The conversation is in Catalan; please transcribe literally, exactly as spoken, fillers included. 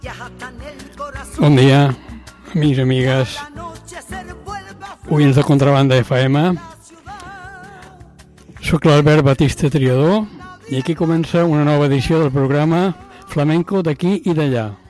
Bon dia, amics i amigues, oients de Contrabanda F M. Soc l'Albert Batista Triador i aquí comença una nova edició del programa Flamenco d'aquí i d'allà.